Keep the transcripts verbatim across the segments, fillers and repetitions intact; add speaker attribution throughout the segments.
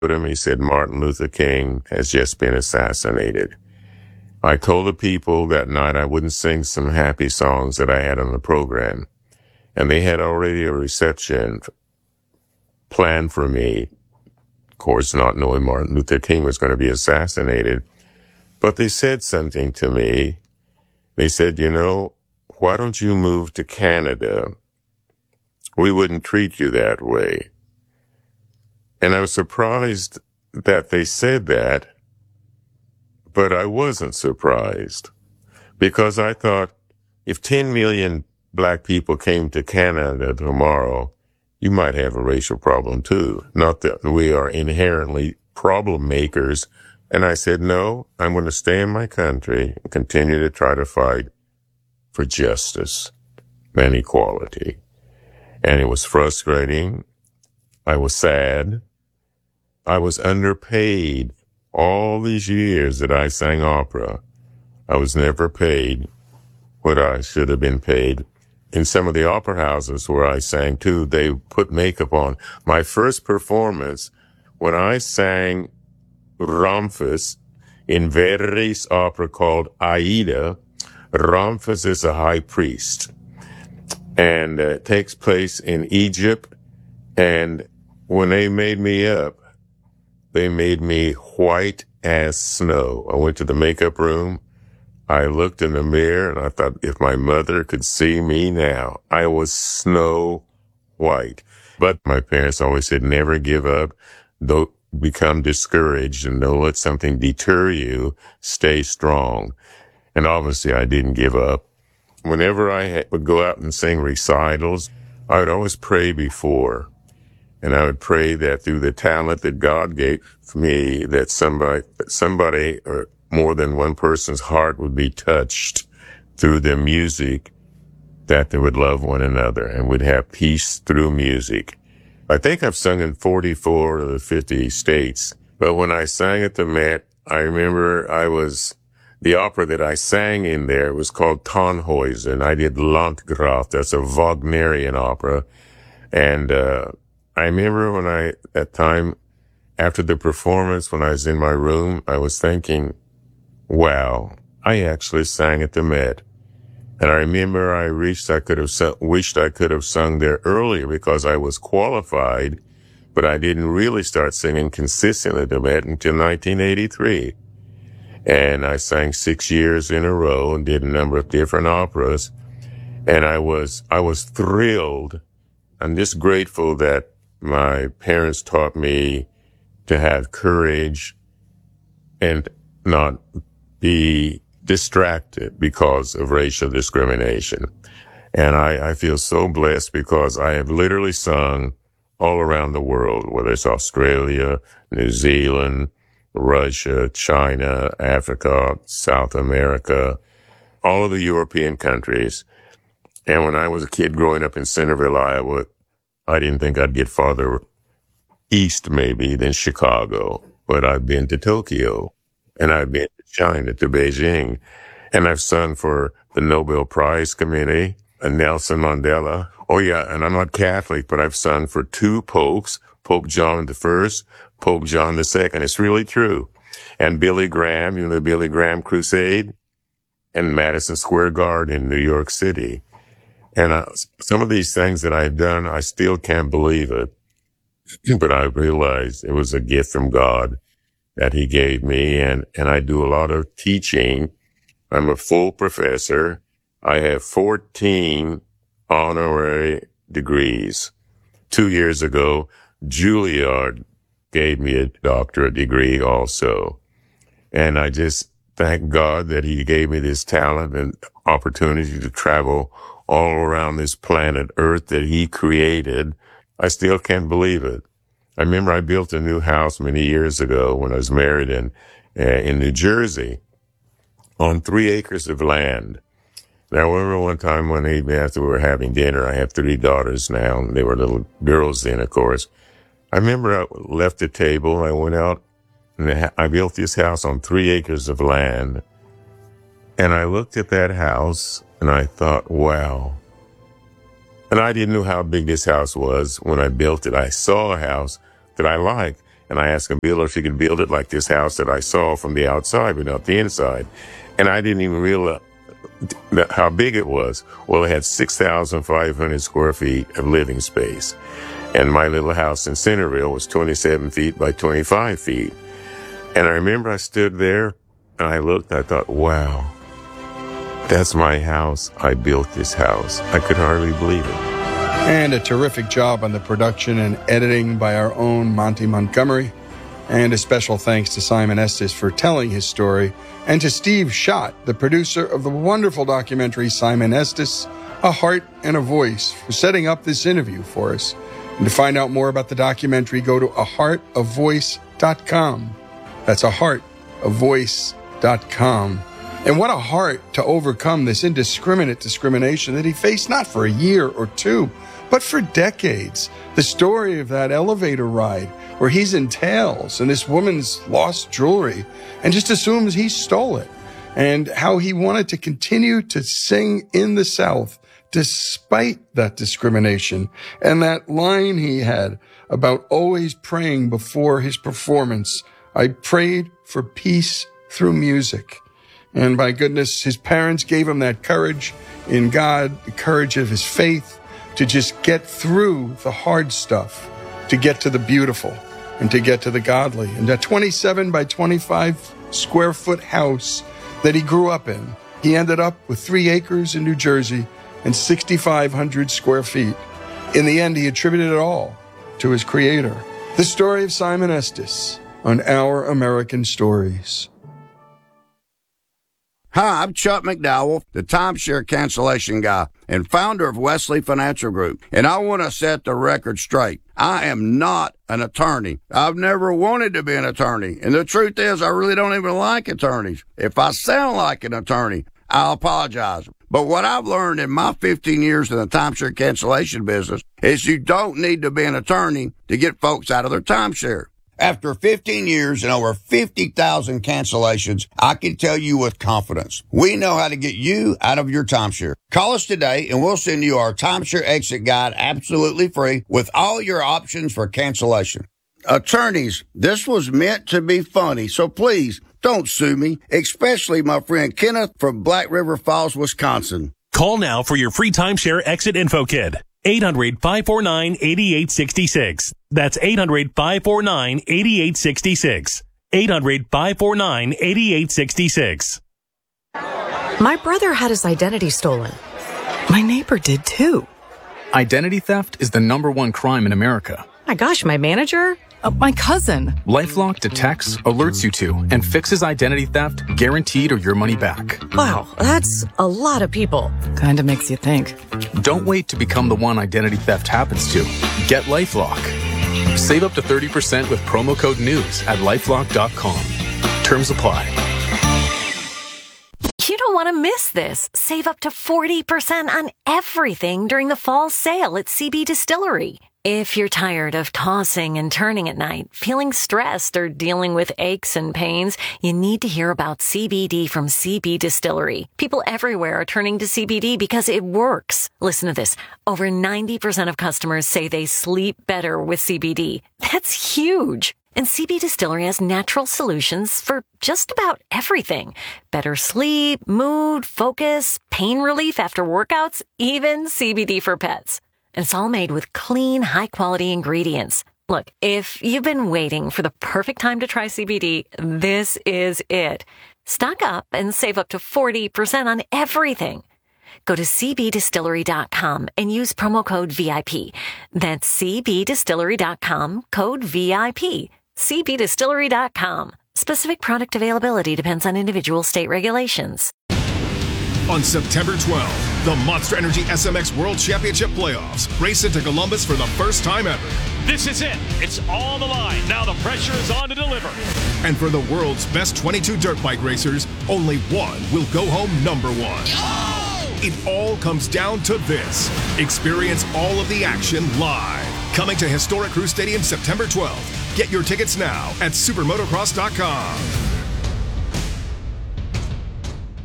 Speaker 1: him, he said, Martin Luther King has just been assassinated. I told the people that night I wouldn't sing some happy songs that I had on the program. And they had already a reception planned for me. Of course, not knowing Martin Luther King was going to be assassinated. But they said something to me. They said, you know, why don't you move to Canada? We wouldn't treat you that way. And I was surprised that they said that, but I wasn't surprised because I thought if ten million black people came to Canada tomorrow, you might have a racial problem too. Not that we are inherently problem makers. And I said, no, I'm going to stay in my country and continue to try to fight for justice and equality. And it was frustrating. I was sad. I was underpaid all these years that I sang opera. I was never paid what I should have been paid. In some of the opera houses where I sang too, they put makeup on. My first performance, when I sang Ramphis in Verdi's opera called Aida, Ramphis is a high priest. And uh, it takes place in Egypt. And when they made me up, they made me white as snow. I went to the makeup room. I looked in the mirror and I thought, if my mother could see me now, I was snow white. But my parents always said, never give up. Don't become discouraged and don't let something deter you. Stay strong. And obviously I didn't give up. Whenever I would go out and sing recitals, I would always pray before. And I would pray that through the talent that God gave me, that somebody, somebody or more than one person's heart would be touched through the music, that they would love one another and would have peace through music. I think I've sung in forty-four of the fifty states, but when I sang at the Met, I remember I was, the opera that I sang in there was called Tannhäuser. I did Landgraf. That's a Wagnerian opera. And, uh, I remember when I, that time, after the performance, when I was in my room, I was thinking, wow, I actually sang at the Met. And I remember I reached, I could have, su- wished I could have sung there earlier because I was qualified, but I didn't really start singing consistently at the Met until nineteen eighty-three. And I sang six years in a row and did a number of different operas. And I was, I was thrilled. I'm just grateful that my parents taught me to have courage and not be distracted because of racial discrimination. And I, I feel so blessed because I have literally sung all around the world, whether it's Australia, New Zealand, Russia, China, Africa, South America, all of the European countries. And when I was a kid growing up in Centerville, Iowa, I didn't think I'd get farther east maybe than Chicago, but I've been to Tokyo and I've been to China, to Beijing, and I've sung for the Nobel Prize Committee and Nelson Mandela. Oh yeah, and I'm not Catholic, but I've sung for two popes, Pope John the First, Pope John the Second. It's really true. And Billy Graham, you know, the Billy Graham Crusade, and Madison Square Garden in New York City. And uh, some of these things that I've done, I still can't believe it. But I realized it was a gift from God that he gave me. And, and I do a lot of teaching. I'm a full professor. I have fourteen honorary degrees. Two years ago, Juilliard gave me a doctorate degree also. And I just thank God that he gave me this talent and opportunity to travel all around this planet Earth that he created. I still can't believe it. I remember I built a new house many years ago when I was married in, uh, in New Jersey on three acres of land. Now, I remember one time when even after we were having dinner, I have three daughters now, and they were little girls then, of course. I remember I left the table, I went out, and I built this house on three acres of land. And I looked at that house, and I thought, wow. And I didn't know how big this house was when I built it. I saw a house that I liked, And I asked a builder if he could build it like this house that I saw from the outside, but not the inside. And I didn't even realize how big it was. Well, it had six thousand five hundred square feet of living space. And my little house in Centerville was twenty-seven feet by twenty-five feet. And I remember I stood there and I looked and I thought, wow, that's my house. I built this house. I could hardly believe it.
Speaker 2: And a terrific job on the production and editing by our own Monty Montgomery. And a special thanks to Simon Estes for telling his story, and to Steve Schott, the producer of the wonderful documentary Simon Estes, A Heart and a Voice, for setting up this interview for us. And to find out more about the documentary, go to a heart a voice dot com. That's a heart a voice dot com. And what a heart to overcome this indiscriminate discrimination that he faced not for a year or two, but for decades. The story of that elevator ride where he's in tails and this woman's lost jewelry and just assumes he stole it, and how he wanted to continue to sing in the South despite that discrimination, and that line he had about always praying before his performance, I prayed for peace through music. And by goodness, his parents gave him that courage in God, the courage of his faith, to just get through the hard stuff, to get to the beautiful, and to get to the godly. And that twenty-seven by twenty-five square foot house that he grew up in, he ended up with three acres in New Jersey and six thousand five hundred square feet. In the end, he attributed it all to his creator. The story of Simon Estes on Our American Stories.
Speaker 3: Hi, I'm Chuck McDowell, the timeshare cancellation guy and founder of Wesley Financial Group, and I want to set the record straight. I am not an attorney. I've never wanted to be an attorney, and the truth is I really don't even like attorneys. If I sound like an attorney, I'll apologize. But what I've learned in my fifteen years in the timeshare cancellation business is you don't need to be an attorney to get folks out of their timeshare. After fifteen years and over fifty thousand cancellations, I can tell you with confidence, we know how to get you out of your timeshare. Call us today and we'll send you our timeshare exit guide absolutely free with all your options for cancellation. Attorneys, this was meant to be funny, so please don't sue me, especially my friend Kenneth from Black River Falls, Wisconsin.
Speaker 4: Call now for your free timeshare exit info kit. eight hundred, five four nine, eight eight six six. That's eight hundred, five four nine, eight eight six six. eight hundred, five four nine, eight eight six six.
Speaker 5: My brother had his identity stolen. My neighbor did too.
Speaker 6: Identity theft is the number one crime in America.
Speaker 5: My gosh, my manager?
Speaker 6: Uh, my cousin. LifeLock detects, alerts you to, and fixes identity theft, guaranteed or your money back.
Speaker 5: Wow, that's a lot of people. Kinda makes you think.
Speaker 6: Don't wait to become the one identity theft happens to. Get LifeLock. Save up to thirty percent with promo code NEWS at lifelock dot com. Terms apply.
Speaker 7: You don't want to miss this. Save up to forty percent on everything during the fall sale at C B Distillery. If you're tired of tossing and turning at night, feeling stressed, or dealing with aches and pains, you need to hear about C B D from C B Distillery. People everywhere are turning to C B D because it works. Listen to this. Over ninety percent of customers say they sleep better with C B D. That's huge. And C B Distillery has natural solutions for just about everything. Better sleep, mood, focus, pain relief after workouts, even C B D for pets. And it's all made with clean, high-quality ingredients. Look, if you've been waiting for the perfect time to try C B D, this is it. Stock up and save up to forty percent on everything. Go to c b distillery dot com and use promo code V I P. That's c b distillery dot com, code V I P. c b distillery dot com. Specific product availability depends on individual state regulations.
Speaker 8: On September twelfth, the Monster Energy S M X World Championship Playoffs race into Columbus for the first time ever.
Speaker 9: This is it. It's all the line. Now the pressure is on to deliver.
Speaker 8: And for the world's best twenty-two dirt bike racers, only one will go home number one. Oh! It all comes down to this. Experience all of the action live. Coming to Historic Crew Stadium September twelfth. Get your tickets now at supermotocross dot com.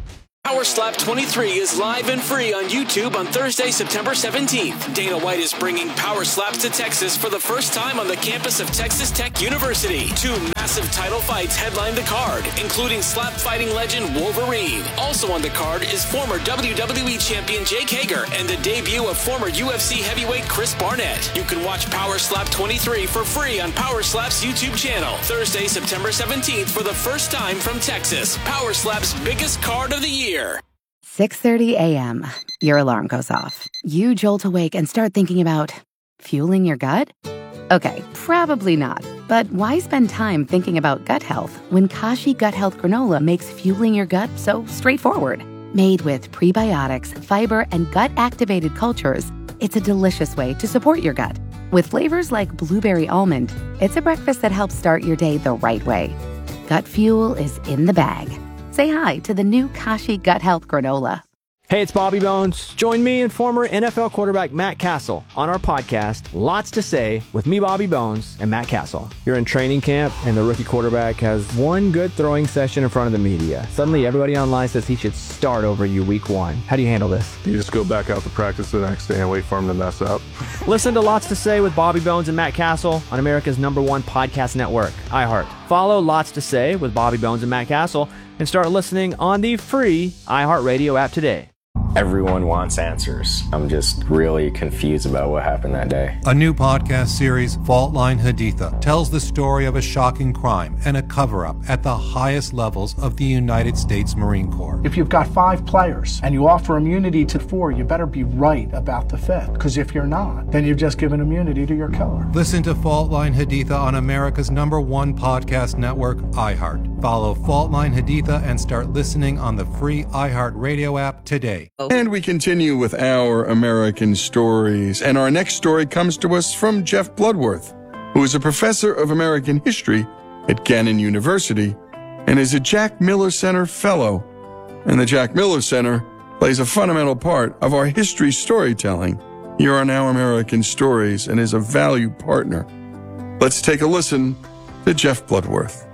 Speaker 10: Power Slap twenty-three is live and free on YouTube on Thursday, September seventeenth. Dana White is bringing Power Slaps to Texas for the first time on the campus of Texas Tech University. Two massive title fights headline the card, including slap fighting legend Wolverine. Also on the card is former W W E champion Jake Hager and the debut of former U F C heavyweight Chris Barnett. You can watch Power Slap twenty-three for free on Power Slap's YouTube channel. Thursday, September seventeenth for the first time from Texas. Power Slap's biggest card of the year.
Speaker 11: six thirty a.m. Your alarm goes off. You jolt awake and start thinking about fueling your gut? Okay, probably not. But why spend time thinking about gut health when Kashi Gut Health Granola makes fueling your gut so straightforward? Made with prebiotics, fiber, and gut-activated cultures, it's a delicious way to support your gut. With flavors like blueberry almond, it's a breakfast that helps start your day the right way. Gut fuel is in the bag. Say hi to the new Kashi Gut Health Granola.
Speaker 12: Hey, it's Bobby Bones. Join me and former N F L quarterback Matt Castle on our podcast, Lots to Say, with me, Bobby Bones, and Matt Castle. You're in training camp, and the rookie quarterback has one good throwing session in front of the media. Suddenly, everybody online says he should start over you week one. How do you handle this?
Speaker 13: You just go back out to practice the next day and wait for him to mess up.
Speaker 12: Listen to Lots to Say with Bobby Bones and Matt Castle on America's number one podcast network, iHeart. Follow Lots to Say with Bobby Bones and Matt Castle and start listening on the free iHeartRadio app today.
Speaker 14: Everyone wants answers. I'm just really confused about what happened that day.
Speaker 15: A new podcast series, Fault Line Haditha, tells the story of a shocking crime and a cover-up at the highest levels of the United States Marine Corps.
Speaker 16: If you've got five players and you offer immunity to four, you better be right about the fifth. Because if you're not, then you've just given immunity to your killer.
Speaker 15: Listen to Fault Line Haditha on America's number one podcast network, iHeart. Follow Fault Line Haditha and start listening on the free iHeartRadio app today.
Speaker 2: And we continue with our American stories. And our next story comes to us from Jeff Bloodworth, who is a professor of American history at Gannon University and is a Jack Miller Center Fellow. And the Jack Miller Center plays a fundamental part of our history storytelling here on Our American Stories and is a valued partner. Let's take a listen to Jeff Bloodworth.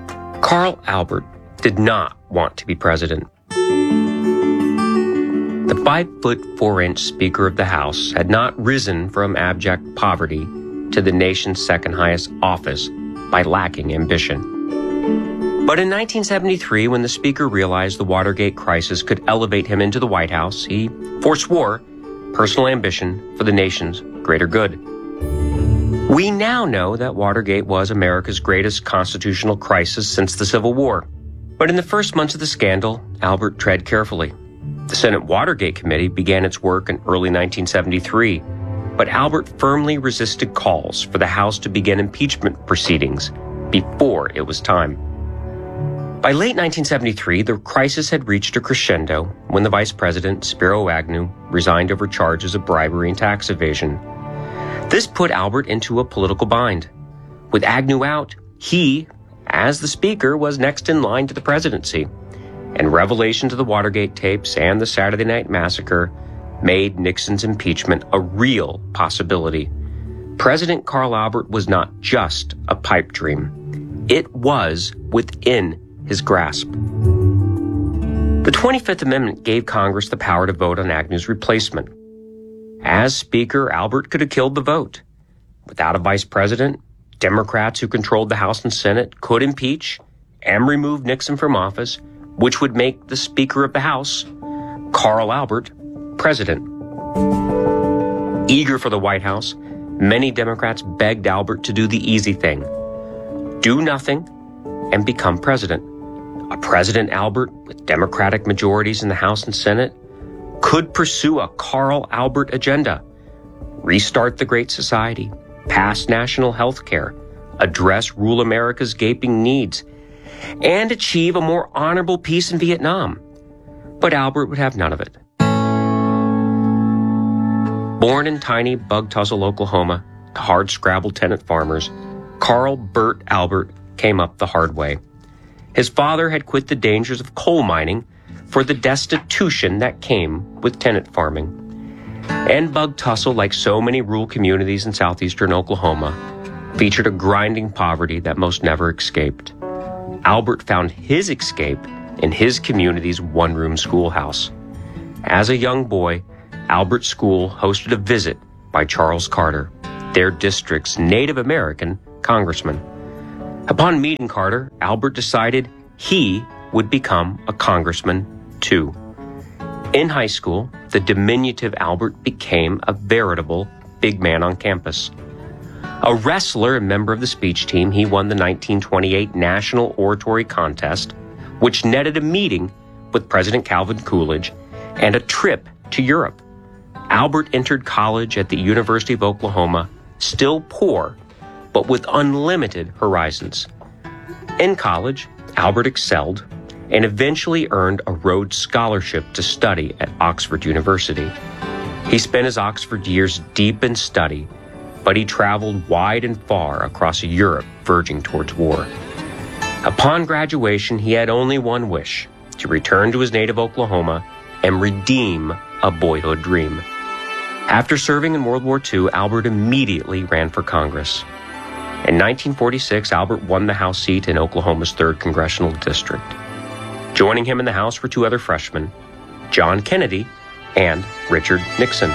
Speaker 17: Carl Albert did not want to be president. The five-foot, four-inch Speaker of the House had not risen from abject poverty to the nation's second-highest office by lacking ambition. But in nineteen seventy-three, when the Speaker realized the Watergate crisis could elevate him into the White House, he forswore personal ambition for the nation's greater good. We now know that Watergate was America's greatest constitutional crisis since the Civil War. But in the first months of the scandal, Albert tread carefully. The Senate Watergate Committee began its work in early nineteen seventy-three, but Albert firmly resisted calls for the House to begin impeachment proceedings before it was time. By late nineteen seventy-three, the crisis had reached a crescendo when the Vice President, Spiro Agnew, resigned over charges of bribery and tax evasion. This put Albert into a political bind. With Agnew out, he, as the Speaker, was next in line to the presidency. And revelations of the Watergate tapes and the Saturday Night Massacre made Nixon's impeachment a real possibility. President Carl Albert was not just a pipe dream. It was within his grasp. The twenty-fifth Amendment gave Congress the power to vote on Agnew's replacement. As Speaker, Albert could have killed the vote. Without a vice president, Democrats who controlled the House and Senate could impeach and remove Nixon from office, which would make the Speaker of the House, Carl Albert, president. Eager for the White House, many Democrats begged Albert to do the easy thing. Do nothing and become president. A President Albert with Democratic majorities in the House and Senate could pursue a Carl Albert agenda, restart the Great Society, pass national health care, address rural America's gaping needs, and achieve a more honorable peace in Vietnam. But Albert would have none of it. Born in tiny Bug Tussle, Oklahoma, to hard-scrabble tenant farmers, Carl Burt Albert came up the hard way. His father had quit the dangers of coal mining for the destitution that came with tenant farming. And Bug Tussle, like so many rural communities in southeastern Oklahoma, featured a grinding poverty that most never escaped. Albert found his escape in his community's one-room schoolhouse. As a young boy, Albert's school hosted a visit by Charles Carter, their district's Native American congressman. Upon meeting Carter, Albert decided he would become a congressman too. In high school, the diminutive Albert became a veritable big man on campus. A wrestler and member of the speech team, he won the nineteen twenty-eight National Oratory Contest, which netted a meeting with President Calvin Coolidge and a trip to Europe. Albert entered college at the University of Oklahoma, still poor, but with unlimited horizons. In college, Albert excelled and eventually earned a Rhodes Scholarship to study at Oxford University. He spent his Oxford years deep in study, but he traveled wide and far across a Europe verging towards war. Upon graduation, he had only one wish: to return to his native Oklahoma and redeem a boyhood dream. After serving in World War Two, Albert immediately ran for Congress. In nineteen forty-six, Albert won the House seat in Oklahoma's third Congressional District. Joining him in the House were two other freshmen, John Kennedy and Richard Nixon.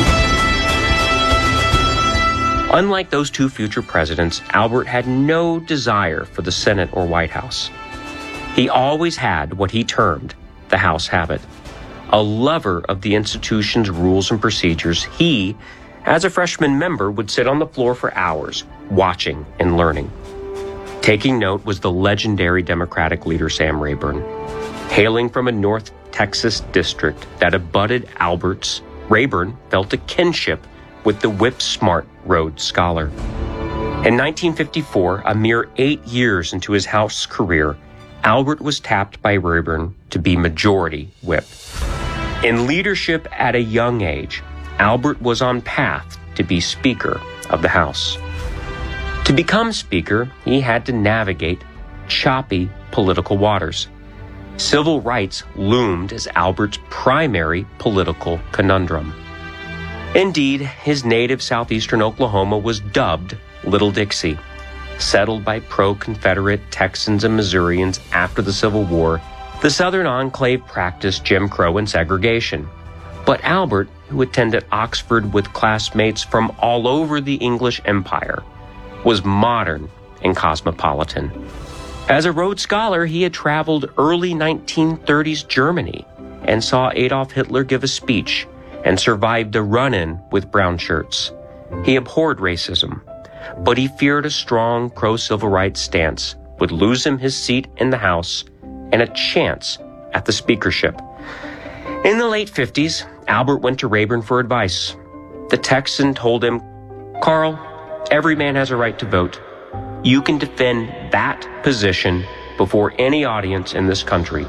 Speaker 17: Unlike those two future presidents, Albert had no desire for the Senate or White House. He always had what he termed the House habit. A lover of the institution's rules and procedures, he, as a freshman member, would sit on the floor for hours, watching and learning. Taking note was the legendary Democratic leader Sam Rayburn. Hailing from a North Texas district that abutted Albert's, Rayburn felt a kinship with the whip-smart Rhodes Scholar. In nineteen fifty-four, a mere eight years into his House career, Albert was tapped by Rayburn to be Majority Whip. In leadership at a young age, Albert was on path to be Speaker of the House. To become Speaker, he had to navigate choppy political waters. Civil rights loomed as Albert's primary political conundrum. Indeed, his native southeastern Oklahoma was dubbed Little Dixie. Settled by pro-Confederate Texans and Missourians after the Civil War, the southern enclave practiced Jim Crow and segregation. But Albert, who attended Oxford with classmates from all over the English Empire, was modern and cosmopolitan. As a Rhodes Scholar, he had traveled early nineteen thirties Germany and saw Adolf Hitler give a speech and survived a run-in with brown shirts. He abhorred racism, but he feared a strong pro-civil rights stance would lose him his seat in the House and a chance at the speakership. In the late fifties, Albert went to Rayburn for advice. The Texan told him, "Carl, every man has a right to vote. You can defend that position before any audience in this country."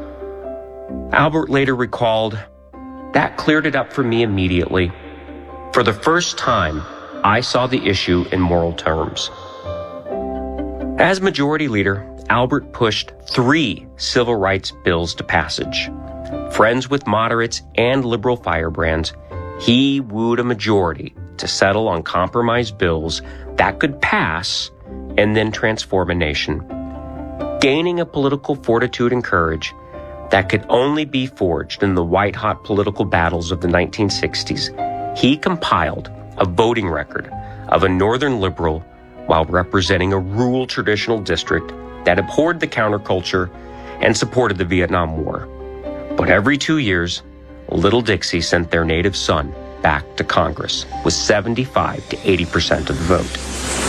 Speaker 17: Albert later recalled, "That cleared it up for me immediately. For the first time, I saw the issue in moral terms." As majority leader, Albert pushed three civil rights bills to passage. Friends with moderates and liberal firebrands, he wooed a majority to settle on compromise bills that could pass and then transform a nation. Gaining a political fortitude and courage that could only be forged in the white-hot political battles of the nineteen sixties, he compiled a voting record of a northern liberal while representing a rural traditional district that abhorred the counterculture and supported the Vietnam War. But every two years, Little Dixie sent their native son back to Congress with seventy-five to eighty percent of the vote.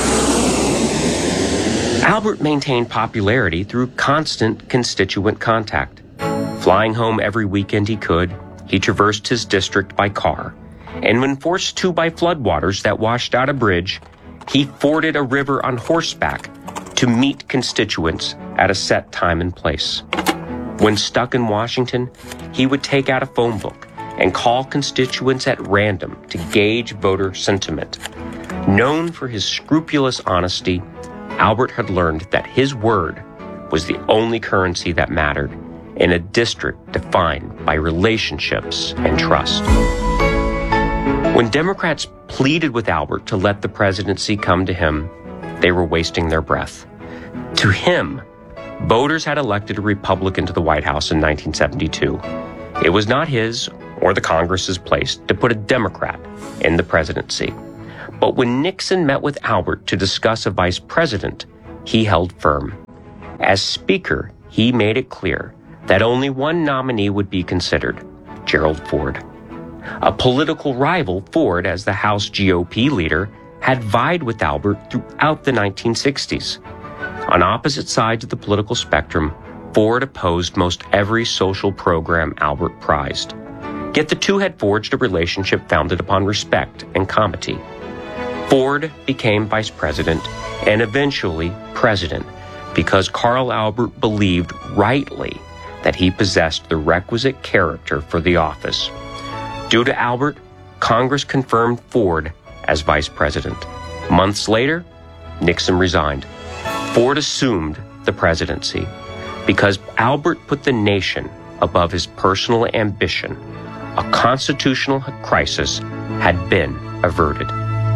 Speaker 17: Albert maintained popularity through constant constituent contact. Flying home every weekend he could, he traversed his district by car, and when forced to by floodwaters that washed out a bridge, he forded a river on horseback to meet constituents at a set time and place. When stuck in Washington, he would take out a phone book and call constituents at random to gauge voter sentiment. Known for his scrupulous honesty, Albert had learned that his word was the only currency that mattered in a district defined by relationships and trust. When Democrats pleaded with Albert to let the presidency come to him, they were wasting their breath. To him, Voters had elected a Republican to the White House in nineteen seventy-two. It was not his or the Congress's place to put a Democrat in the presidency. But when Nixon met with Albert to discuss a vice president, he held firm. As Speaker, he made it clear that only one nominee would be considered, Gerald Ford. A political rival, Ford, as the House G O P leader, had vied with Albert throughout the nineteen sixties. On opposite sides of the political spectrum, Ford opposed most every social program Albert prized. Yet the two had forged a relationship founded upon respect and comity. Ford became vice president and eventually president because Carl Albert believed rightly that he possessed the requisite character for the office. Due to Albert, Congress confirmed Ford as vice president. Months later, Nixon resigned. Ford assumed the presidency because Albert put the nation above his personal ambition. A constitutional crisis had been averted.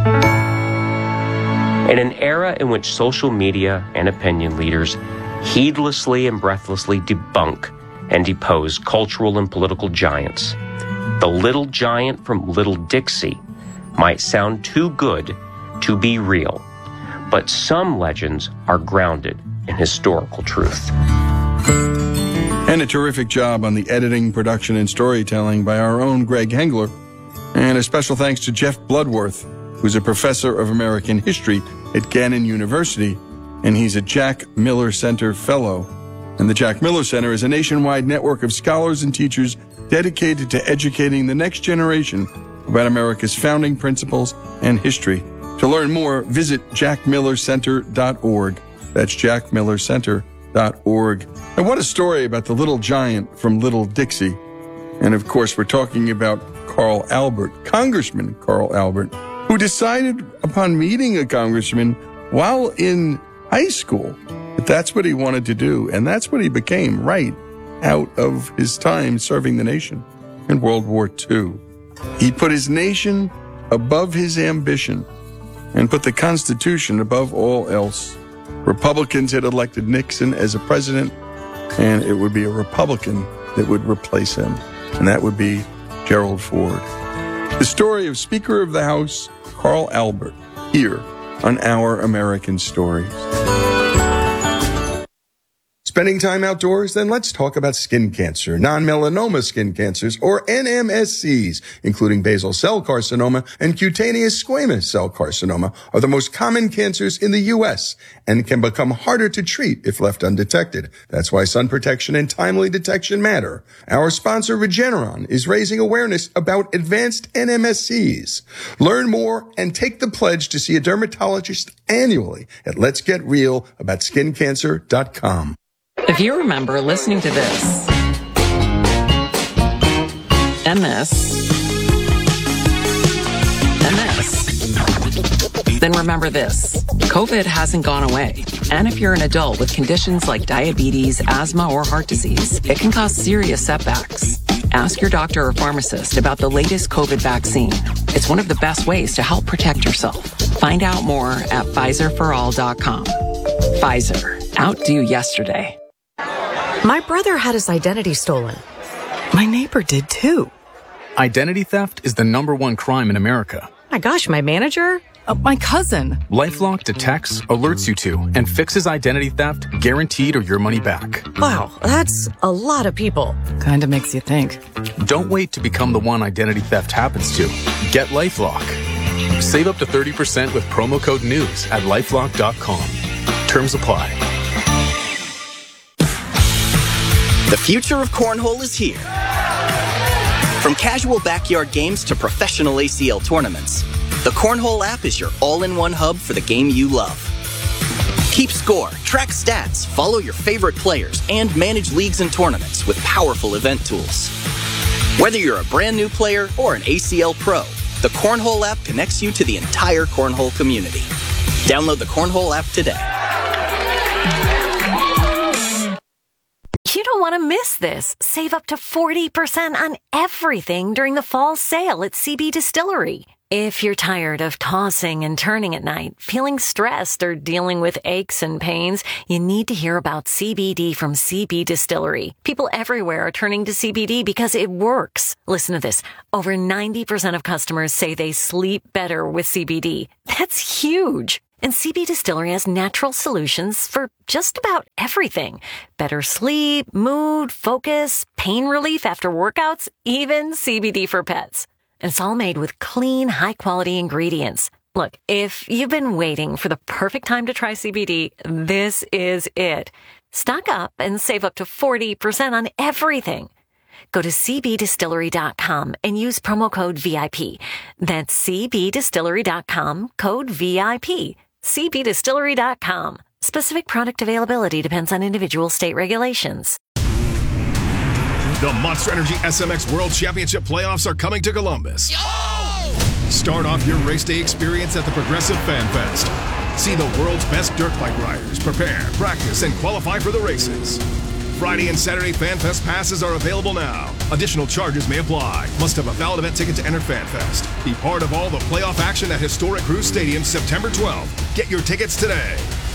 Speaker 17: In an era in which social media and opinion leaders heedlessly and breathlessly debunk and depose cultural and political giants, the little giant from Little Dixie might sound too good to be real, but some legends are grounded in historical truth.
Speaker 2: And a terrific job on the editing, production, and storytelling by our own Greg Hengler. And a special thanks to Jeff Bloodworth, who's a professor of American history at Gannon University, and he's a Jack Miller Center Fellow. And the Jack Miller Center is a nationwide network of scholars and teachers dedicated to educating the next generation about America's founding principles and history. To learn more, visit jack miller center dot org. That's jack miller center dot org. And what a story about the little giant from Little Dixie. And of course, we're talking about Carl Albert, Congressman Carl Albert, who decided upon meeting a congressman while in high school that that's what he wanted to do. And that's what he became right out of his time serving the nation in World War Two. He put his nation above his ambition and put the Constitution above all else. Republicans had elected Nixon as a president, and it would be a Republican that would replace him, and that would be Gerald Ford. The story of Speaker of the House, Carl Albert, here on Our American Stories. Spending time outdoors? Then let's talk about skin cancer. Non-melanoma skin cancers, or N M S Cs, including basal cell carcinoma and cutaneous squamous cell carcinoma, are the most common cancers in the U S and can become harder to treat if left undetected. That's why sun protection and timely detection matter. Our sponsor, Regeneron, is raising awareness about advanced N M S Cs. Learn more and take the pledge to see a dermatologist annually at lets get real about skin cancer dot com.
Speaker 5: If you remember listening to this, and this, and this, then remember this. COVID hasn't gone away. And if you're an adult with conditions like diabetes, asthma, or heart disease, it can cause serious setbacks. Ask your doctor or pharmacist about the latest COVID vaccine. It's one of the best ways to help protect yourself. Find out more at Pfizer for all dot com. Pfizer. Outdo yesterday. My brother had his identity stolen. My neighbor did too.
Speaker 6: Identity theft is the number one crime in America.
Speaker 5: My gosh, my manager? Uh, my cousin.
Speaker 6: LifeLock detects, alerts you to, and fixes identity theft guaranteed or your money back.
Speaker 5: Wow, that's a lot of people. Kinda makes you think.
Speaker 6: Don't wait to become the one identity theft happens to. Get LifeLock. Save up to thirty percent with promo code NEWS at lifelock dot com. Terms apply.
Speaker 18: The future of cornhole is here. From casual backyard games to professional A C L tournaments, the Cornhole app is your all-in-one hub for the game you love. Keep score, track stats, follow your favorite players, and manage leagues and tournaments with powerful event tools. Whether you're a brand new player or an A C L pro, the Cornhole app connects you to the entire cornhole community. Download the Cornhole app today.
Speaker 7: You don't want to miss this. Save up to forty percent on everything during the fall sale at C B Distillery. If you're tired of tossing and turning at night, feeling stressed, or dealing with aches and pains, you need to hear about C B D from C B Distillery. People everywhere are turning to C B D because it works. Listen to this. Over ninety percent of customers say they sleep better with C B D. That's huge. And C B Distillery has natural solutions for just about everything. Better sleep, mood, focus, pain relief after workouts, even C B D for pets. And it's all made with clean, high-quality ingredients. Look, if you've been waiting for the perfect time to try C B D, this is it. Stock up and save up to forty percent on everything. Go to c b distillery dot com and use promo code V I P. That's c b distillery dot com, code V I P. c b distillery dot com. Specific product availability depends on individual state regulations.
Speaker 8: The Monster Energy S M X World Championship playoffs are coming to Columbus. Yo! Start off your race day experience at the Progressive Fan Fest. See the world's best dirt bike riders prepare, practice, and qualify for the races. Friday and Saturday Fan Fest passes are available now. Additional charges may apply. Must have a valid event ticket to enter Fan Fest. Be part of all the playoff action at historic Cruise Stadium September twelfth. Get your tickets today.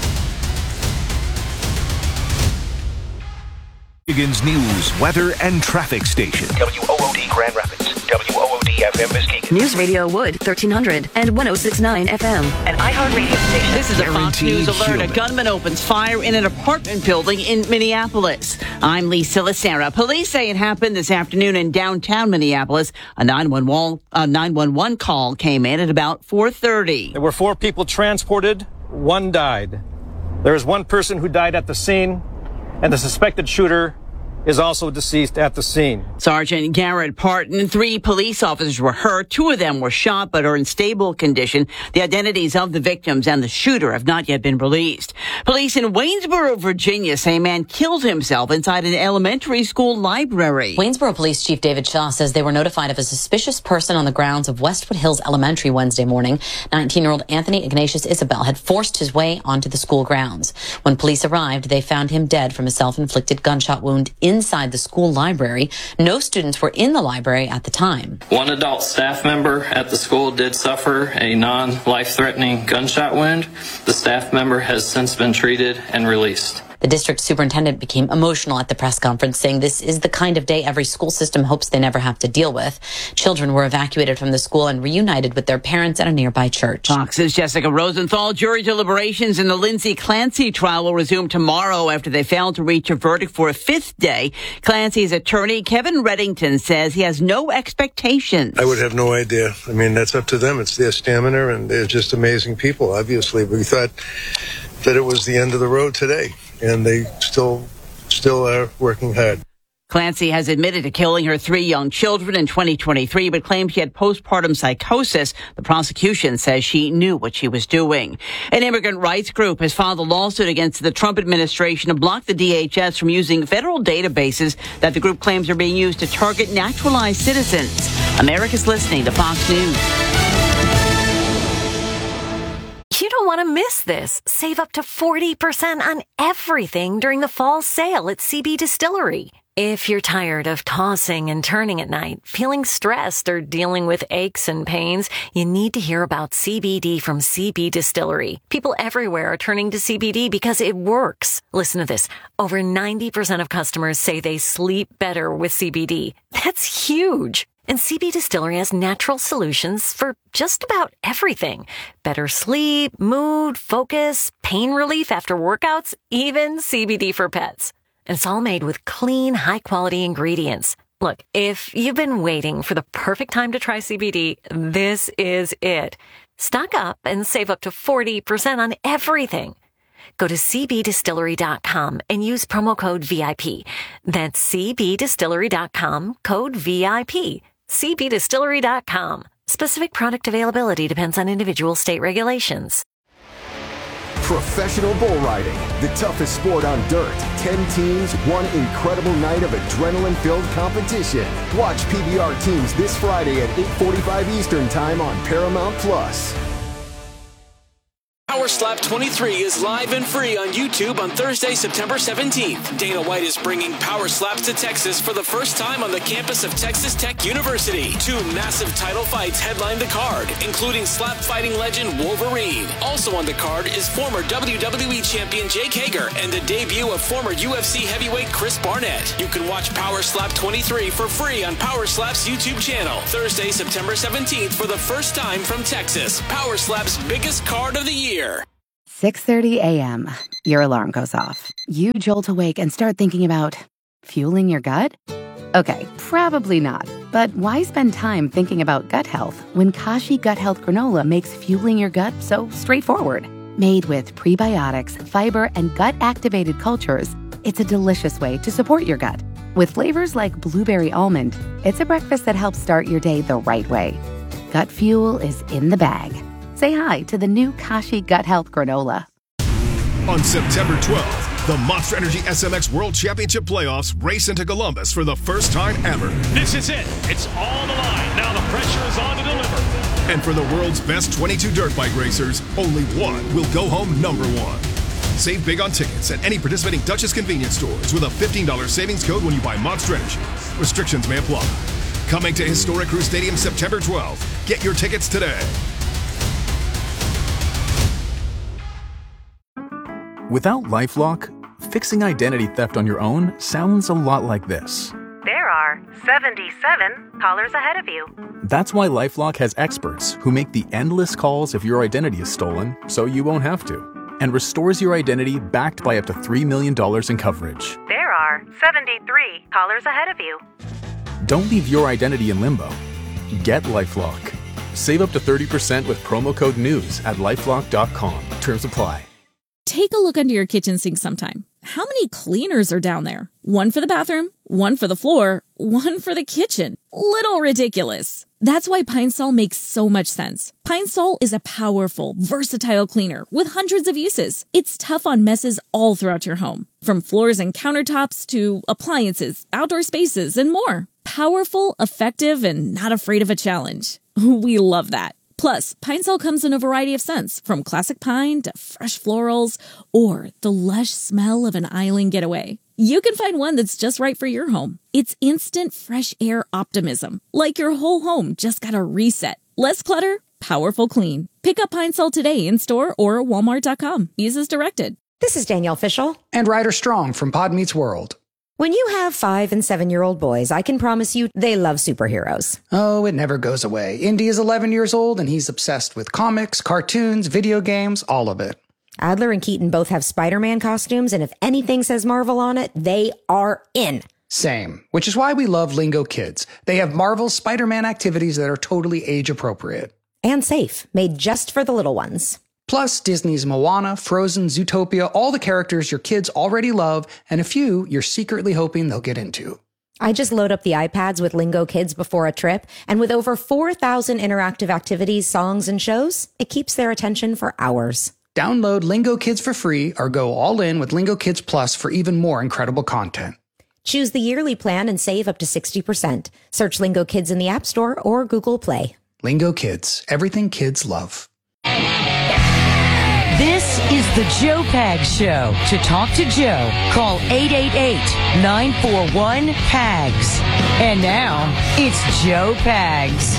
Speaker 19: Michigan's news, weather, and traffic station.
Speaker 20: W O O D Grand Rapids. W O O D F M Muskegon.
Speaker 21: News Radio Wood, thirteen hundred and one oh six point nine F M.
Speaker 20: An iHeart Radio station.
Speaker 22: This is a Fox News alert. Human. A gunman opens fire in an apartment building in Minneapolis. I'm Lisa Lacera. Police say it happened this afternoon in downtown Minneapolis. A nine one one call came in at about four thirty.
Speaker 23: There were four people transported. One died. There is one person who died at the scene, and the suspected shooter is also deceased at the scene.
Speaker 22: Sergeant Garrett Parton, three police officers were hurt. Two of them were shot but are in stable condition. The identities of the victims and the shooter have not yet been released. Police in Waynesboro, Virginia say a man killed himself inside an elementary school library.
Speaker 24: Waynesboro Police Chief David Shaw says they were notified of a suspicious person on the grounds of Westwood Hills Elementary Wednesday morning. nineteen-year-old Anthony Ignatius Isabel had forced his way onto the school grounds. When police arrived, they found him dead from a self-inflicted gunshot wound in inside the school library. No students were in the library at the time.
Speaker 25: One adult staff member at the school did suffer a non-life-threatening gunshot wound. The staff member has since been treated and released.
Speaker 24: The district superintendent became emotional at the press conference, saying this is the kind of day every school system hopes they never have to deal with. Children were evacuated from the school and reunited with their parents at a nearby church.
Speaker 22: Fox's Jessica Rosenthal. Jury deliberations in the Lindsay Clancy trial will resume tomorrow after they failed to reach a verdict for a fifth day. Clancy's attorney, Kevin Reddington, says he has no expectations.
Speaker 26: I would have no idea. I mean, that's up to them. It's their stamina, and they're just amazing people, obviously. We thought that it was the end of the road today, and they still still are working hard.
Speaker 22: Clancy has admitted to killing her three young children in twenty twenty-three, but claimed she had postpartum psychosis. The prosecution says she knew what she was doing. An immigrant rights group has filed a lawsuit against the Trump administration to block the D H S from using federal databases that the group claims are being used to target naturalized citizens. America's listening to Fox News.
Speaker 7: You don't want to miss this. Save up to forty percent on everything during the fall sale at C B Distillery. If you're tired of tossing and turning at night, feeling stressed, or dealing with aches and pains, you need to hear about C B D from C B Distillery. People everywhere are turning to C B D because it works. Listen to this. Over ninety percent of customers say they sleep better with C B D. That's huge. And C B Distillery has natural solutions for just about everything. Better sleep, mood, focus, pain relief after workouts, even C B D for pets. And it's all made with clean, high-quality ingredients. Look, if you've been waiting for the perfect time to try C B D, this is it. Stock up and save up to forty percent on everything. Go to c b distillery dot com and use promo code V I P. That's c b distillery dot com, code V I P. c b distillery dot com. Specific product availability depends on individual state regulations.
Speaker 27: Professional bull riding, the toughest sport on dirt. Ten teams, one incredible night of adrenaline-filled competition. Watch P B R teams this Friday at eight forty-five Eastern Time on Paramount Plus.
Speaker 10: Power Power Slap twenty-three is live and free on YouTube on Thursday, September seventeenth. Dana White is bringing Power Slaps to Texas for the first time on the campus of Texas Tech University. Two massive title fights headline the card, including slap fighting legend Wolverine. Also on the card is former W W E champion Jake Hager and the debut of former U F C heavyweight Chris Barnett. You can watch Power Slap twenty-three for free on Power Slap's YouTube channel. Thursday, September seventeenth for the first time from Texas. Power Slap's biggest card of the year.
Speaker 1: six thirty a.m. Your alarm goes off. You jolt awake and start thinking about fueling your gut? Okay, probably not. But why spend time thinking about gut health when Kashi Gut Health Granola makes fueling your gut so straightforward? Made with prebiotics, fiber, and gut-activated cultures, it's a delicious way to support your gut. With flavors like blueberry almond, it's a breakfast that helps start your day the right way. Gut fuel is in the bag. Say hi to the new Kashi Gut Health Granola.
Speaker 8: On September twelfth, the Monster Energy S M X World Championship Playoffs race into Columbus for the first time ever.
Speaker 3: This is it. It's on the line. Now the pressure is on to deliver.
Speaker 8: And for the world's best twenty-two dirt bike racers, only one will go home number one. Save big on tickets at any participating Duchess convenience stores with a fifteen dollars savings code when you buy Monster Energy. Restrictions may apply. Coming to Historic Crew Stadium September twelfth. Get your tickets today.
Speaker 6: Without LifeLock, fixing identity theft on your own sounds a lot like this.
Speaker 21: There are seventy-seven callers ahead of you.
Speaker 6: That's why LifeLock has experts who make the endless calls if your identity is stolen, so you won't have to, and restores your identity backed by up to three million dollars in coverage.
Speaker 21: There are seventy-three callers ahead of you.
Speaker 6: Don't leave your identity in limbo. Get LifeLock. Save up to thirty percent with promo code NEWS at lifelock dot com. Terms apply.
Speaker 4: Take a look under your kitchen sink sometime. How many cleaners are down there? One for the bathroom, one for the floor, one for the kitchen. Little ridiculous. That's why Pine Sol makes so much sense. Pine Sol is a powerful, versatile cleaner with hundreds of uses. It's tough on messes all throughout your home, from floors and countertops to appliances, outdoor spaces, and more. Powerful, effective, and not afraid of a challenge. We love that. Plus, Pine Sol comes in a variety of scents, from classic pine to fresh florals, or the lush smell of an island getaway. You can find one that's just right for your home. It's instant fresh air optimism, like your whole home just got a reset. Less clutter, powerful clean. Pick up Pine Sol today in store or walmart dot com. Use as directed.
Speaker 9: This is Danielle Fishel.
Speaker 11: And Ryder Strong from Pod Meets World.
Speaker 9: When you have five and seven-year-old boys, I can promise you they love superheroes.
Speaker 11: Oh, it never goes away. Indy is eleven years old, and he's obsessed with comics, cartoons, video games, all of it.
Speaker 9: Adler and Keaton both have Spider-Man costumes, and if anything says Marvel on it, they are in.
Speaker 11: Same, which is why we love Lingo Kids. They have Marvel Spider-Man activities that are totally age-appropriate.
Speaker 9: And safe, made just for the little ones.
Speaker 11: Plus, Disney's Moana, Frozen, Zootopia, all the characters your kids already love, and a few you're secretly hoping they'll get into.
Speaker 9: I just load up the iPads with Lingo Kids before a trip, and with over four thousand interactive activities, songs, and shows, it keeps their attention for hours.
Speaker 11: Download Lingo Kids for free or go all in with Lingo Kids Plus for even more incredible content.
Speaker 9: Choose the yearly plan and save up to sixty percent. Search Lingo Kids in the App Store or Google Play.
Speaker 11: Lingo Kids, everything kids love.
Speaker 12: This is the Joe Pags Show. To talk to Joe, call eight eight eight, nine four one, P A G S. And now, it's Joe Pags.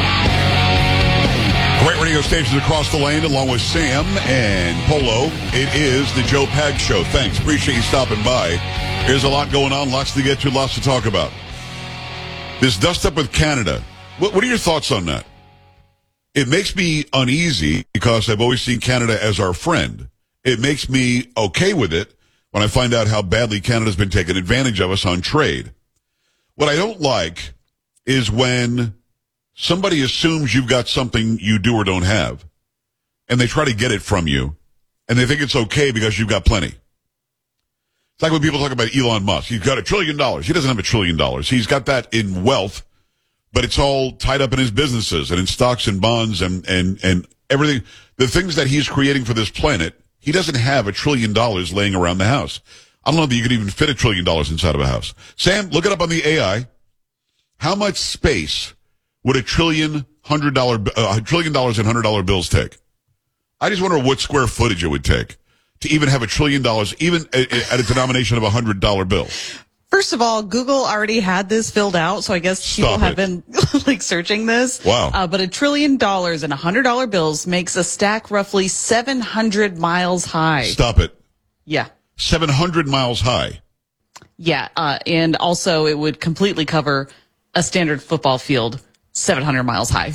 Speaker 13: Great radio stations across the land, along with Sam and Polo. It is the Joe Pags Show. Thanks. Appreciate you stopping by. There's a lot going on, lots to get to, lots to talk about. This dust up with Canada. What, what are your thoughts on that? It makes me uneasy because I've always seen Canada as our friend. It makes me okay with it when I find out how badly Canada's been taking advantage of us on trade. What I don't like is when somebody assumes you've got something you do or don't have, and they try to get it from you, and they think it's okay because you've got plenty. It's like when people talk about Elon Musk. He's got a trillion dollars. He doesn't have a trillion dollars. He's got that in wealth, but it's all tied up in his businesses and in stocks and bonds and, and, and everything. The things that he's creating for this planet, he doesn't have a trillion dollars laying around the house. I don't know that you could even fit a trillion dollars inside of a house. Sam, look it up on the A I. How much space would a trillion hundred dollar, uh, a trillion dollars in hundred dollar bills take? I just wonder what square footage it would take to even have a trillion dollars, even at a denomination of a hundred dollar bill.
Speaker 2: First of all, Google already had this filled out, so I guess
Speaker 13: Stop
Speaker 2: people have
Speaker 13: it.
Speaker 2: been like searching this.
Speaker 13: Wow.
Speaker 2: Uh, but a trillion dollars in a hundred dollar bills makes a stack roughly seven hundred miles high.
Speaker 13: Stop it.
Speaker 2: Yeah.
Speaker 13: seven hundred miles high.
Speaker 2: Yeah. Uh, and also it would completely cover a standard football field seven hundred miles high.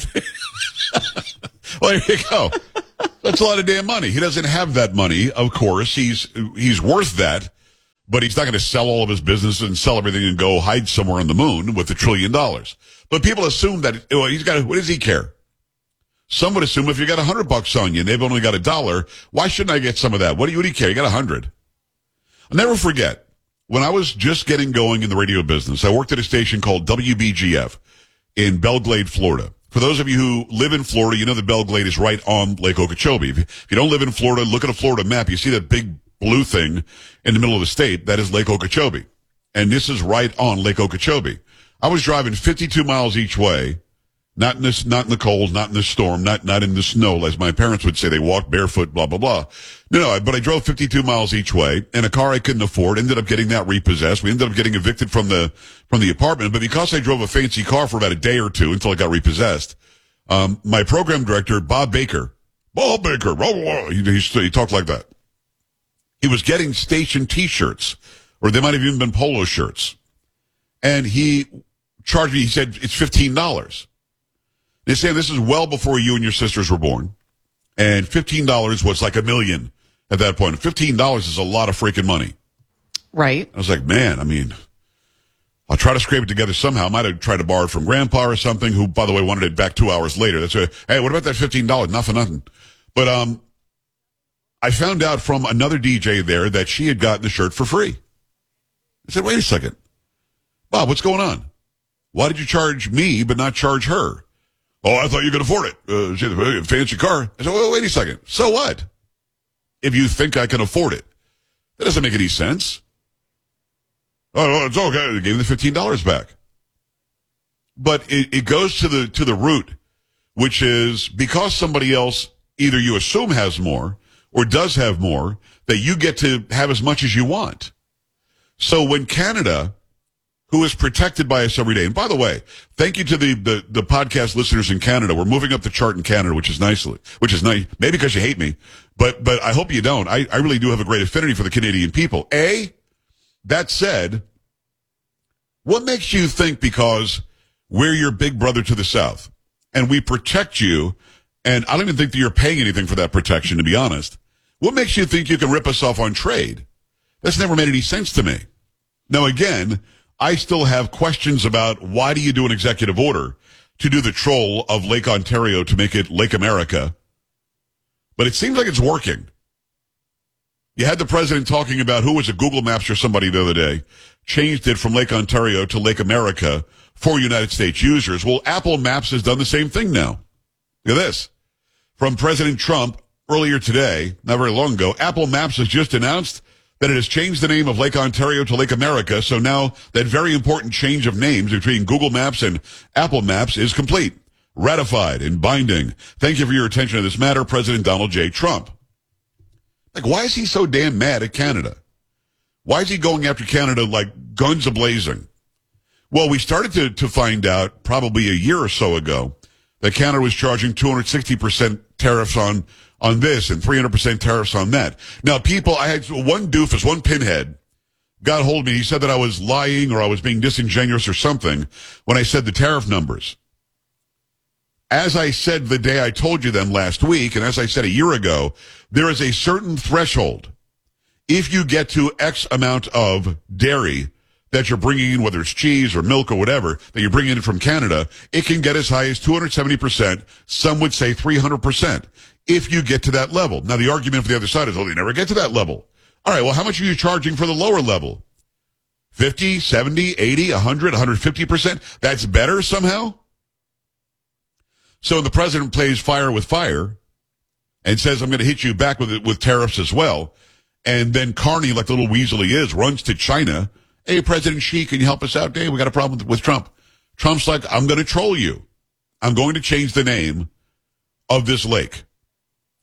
Speaker 13: Well, there you go. That's a lot of damn money. He doesn't have that money, of course. He's he's worth that, but he's not going to sell all of his business and sell everything and go hide somewhere on the moon with a trillion dollars. But people assume that, well, he's got, what does he care? Some would assume if you got a hundred bucks on you and they've only got a dollar, why shouldn't I get some of that? What do you, what do you care? You got a hundred. I'll never forget, when I was just getting going in the radio business, I worked at a station called W B G F in Belglade, Florida. For those of you who live in Florida, you know that Belglade is right on Lake Okeechobee. If you don't live in Florida, look at a Florida map. You see that big blue thing in the middle of the state. That is Lake Okeechobee. And this is right on Lake Okeechobee. I was driving fifty-two miles each way, not in this, not in the cold, not in the storm, not, not in the snow, as my parents would say. They walked barefoot, blah, blah, blah. No, no, but I drove fifty-two miles each way in a car I couldn't afford, ended up getting that repossessed. We ended up getting evicted from the, from the apartment. But because I drove a fancy car for about a day or two until it got repossessed, um, my program director, Bob Baker, Bob Baker, blah, blah, blah, he, he, he talked like that. He was getting station t-shirts, or they might have even been polo shirts. And he charged me, he said, it's fifteen dollars. They say this is well before you and your sisters were born. And fifteen dollars was like a million at that point. fifteen dollars is a lot of freaking money.
Speaker 2: Right.
Speaker 13: I was like, man, I mean, I'll try to scrape it together somehow. I might have tried to borrow it from Grandpa or something, who, by the way, wanted it back two hours later. That's a, hey, what about that fifteen dollars? Not for nothing. But um, I found out from another D J there that she had gotten the shirt for free. I said, wait a second. Bob, what's going on? Why did you charge me but not charge her? Oh, I thought you could afford it. Uh, she had a fancy car. I said, well, wait a second. So what? If you think I can afford it. That doesn't make any sense. Oh, it's okay. They gave me the fifteen dollars back. But it, it goes to the, to the root, which is because somebody else either you assume has more or does have more, that you get to have as much as you want. So when Canada, who is protected by us every day. And by the way, thank you to the, the, the podcast listeners in Canada. We're moving up the chart in Canada, which is nicely, which is nice. Maybe because you hate me, but, but I hope you don't. I, I really do have a great affinity for the Canadian people. A, that said, what makes you think because we're your big brother to the South and we protect you, and I don't even think that you're paying anything for that protection, to be honest. What makes you think you can rip us off on trade? That's never made any sense to me. Now, again, I still have questions about why do you do an executive order to do the troll of Lake Ontario to make it Lake America? But it seems like it's working. You had the president talking about who was it, Google Maps or somebody the other day, changed it from Lake Ontario to Lake America for United States users. Well, Apple Maps has done the same thing now. Look at this. From President Trump earlier today, not very long ago, Apple Maps has just announced that it has changed the name of Lake Ontario to Lake America. So now that very important change of names between Google Maps and Apple Maps is complete, ratified, and binding. Thank you for your attention to this matter, President Donald J. Trump. Like, why is he so damn mad at Canada? Why is he going after Canada like guns a-blazing? Well, we started to, to find out probably a year or so ago that Canada was charging two hundred sixty percent tariffs on on this and three hundred percent tariffs on that. Now, people, I had one doofus, one pinhead, got hold of me. He said that I was lying or I was being disingenuous or something when I said the tariff numbers. As I said the day I told you them last week, and as I said a year ago, there is a certain threshold. If you get to X amount of dairy that you're bringing in, whether it's cheese or milk or whatever, that you're bringing in from Canada, it can get as high as two hundred seventy percent. Some would say three hundred percent. If you get to that level. Now, the argument for the other side is, oh, you never get to that level. All right, well, how much are you charging for the lower level? fifty, seventy, eighty, one hundred, one hundred fifty percent? That's better somehow? So the president plays fire with fire and says, I'm going to hit you back with with tariffs as well. And then Carney, like the little weasel he is, runs to China. Hey, President Xi, can you help us out? Hey, we got a problem with, with Trump. Trump's like, I'm going to troll you. I'm going to change the name of this lake.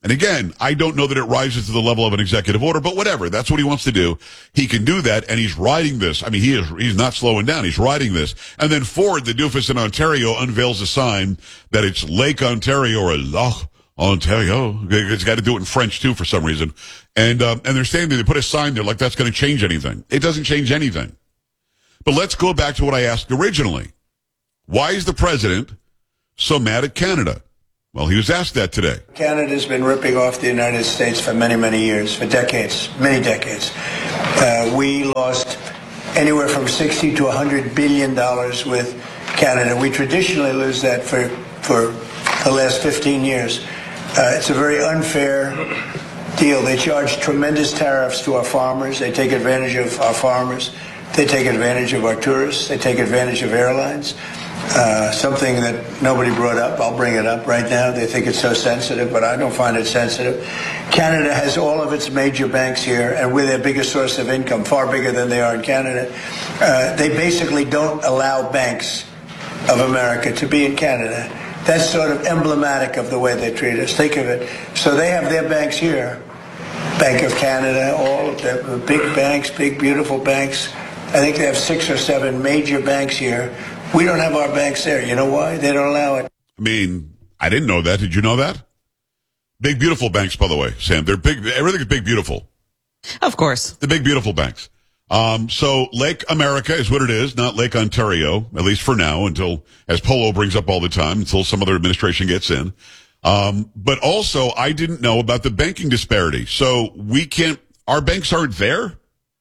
Speaker 13: And again, I don't know that it rises to the level of an executive order, but whatever. That's what he wants to do. He can do that, and he's riding this. I mean, he is, he's not slowing down. He's riding this. And then Ford, the doofus in Ontario, unveils a sign that it's Lake Ontario or Loch Ontario. It's got to do it in French, too, for some reason. And, um, and they're saying that they put a sign there like that's going to change anything. It doesn't change anything. But let's go back to what I asked originally. Why is the president so mad at Canada? Well, he was asked that today.
Speaker 5: Canada's been ripping off the United States for many, many years, for decades, many decades. Uh, we lost anywhere from sixty to one hundred billion dollars with Canada. We traditionally lose that for, for the last fifteen years. Uh, it's a very unfair deal. They charge tremendous tariffs to our farmers. They take advantage of our farmers. They take advantage of our tourists. They take advantage of airlines. Uh, something that nobody brought up. I'll bring it up right now. They think it's so sensitive, but I don't find it sensitive. Canada has all of its major banks here, and we're their biggest source of income, far bigger than they are in Canada. Uh, they basically don't allow banks of America to be in Canada. That's sort of emblematic of the way they treat us. Think of it. So they have their banks here. Bank of Canada, all of the big banks, big, beautiful banks. I think they have six or seven major banks here. We don't have our banks there. You know why? They don't allow it.
Speaker 13: I mean, I didn't know that. Did you know that? Big, beautiful banks, by the way, Sam. They're big. Everything is big, beautiful.
Speaker 2: Of course.
Speaker 13: The big, beautiful banks. Um, so Lake America is what it is, not Lake Ontario, at least for now, until, as Polo brings up all the time, until some other administration gets in. Um, but also, I didn't know about the banking disparity. So we can't, our banks aren't there,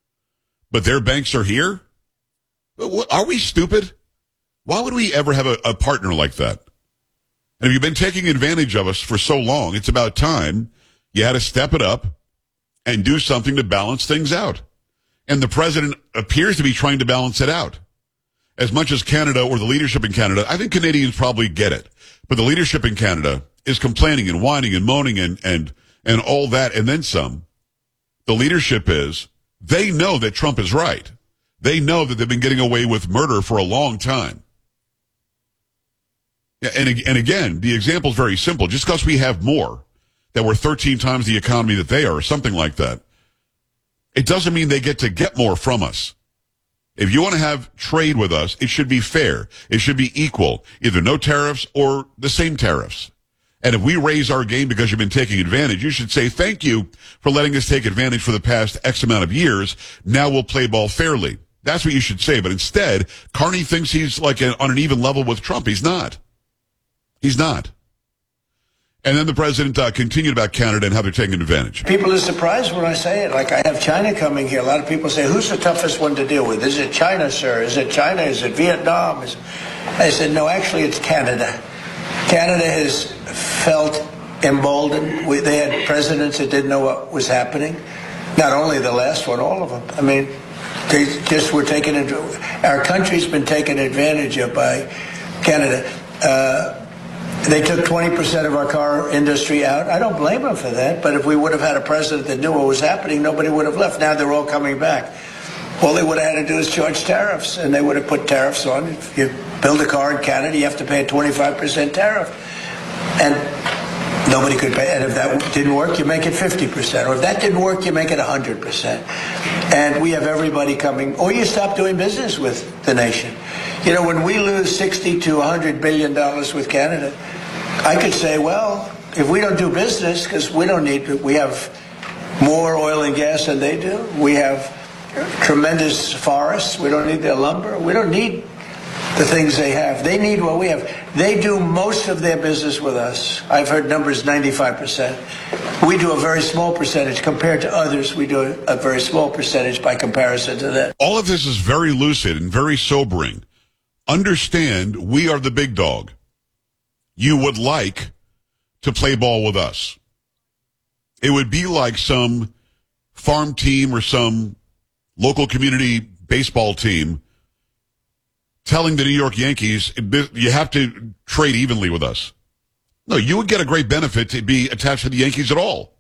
Speaker 13: but their banks are here? Are we stupid? Why would we ever have a, a partner like that? And if you've been taking advantage of us for so long, it's about time you had to step it up and do something to balance things out. And the president appears to be trying to balance it out. As much as Canada or the leadership in Canada, I think Canadians probably get it. But the leadership in Canada is complaining and whining and moaning and, and, and all that and then some. The leadership is, they know that Trump is right. They know that they've been getting away with murder for a long time. And, and again, the example is very simple. Just because we have more, that we're thirteen times the economy that they are, or something like that, it doesn't mean they get to get more from us. If you want to have trade with us, it should be fair. It should be equal. Either no tariffs or the same tariffs. And if we raise our game because you've been taking advantage, you should say thank you for letting us take advantage for the past X amount of years. Now we'll play ball fairly. That's what you should say. But instead, Carney thinks he's like a, on an even level with Trump. He's not. He's not. And then the president uh, continued about Canada and how they're taking advantage.
Speaker 5: People are surprised when I say it. Like, I have China coming here. A lot of people say, who's the toughest one to deal with? Is it China, sir? Is it China? Is it Vietnam? Is... I said, no, actually, it's Canada. Canada has felt emboldened. We, they had presidents that didn't know what was happening. Not only the last one, all of them. I mean, they just were taken into... Our country's been taken advantage of by Canada. Uh... They took twenty percent of our car industry out. I don't blame them for that, but if we would have had a president that knew what was happening, nobody would have left. Now they're all coming back. All they would have had to do is charge tariffs, and they would have put tariffs on. If you build a car in Canada, you have to pay a twenty-five percent tariff. And nobody could pay. And if that didn't work, you make it fifty percent. Or if that didn't work, you make it one hundred percent. And we have everybody coming. Or you stop doing business with the nation. You know, when we lose sixty to one hundred billion dollars with Canada, I could say, well, if we don't do business, because we don't need to, we have more oil and gas than they do. We have tremendous forests. We don't need their lumber. We don't need the things they have. They need what we have. They do most of their business with us. I've heard numbers ninety-five percent. We do a very small percentage. Compared to others, we do a very small percentage by comparison to that.
Speaker 13: All of this is very lucid and very sobering. Understand, we are the big dog. You would like to play ball with us. It would be like some farm team or some local community baseball team telling the New York Yankees, you have to trade evenly with us. No, you would get a great benefit to be attached to the Yankees at all.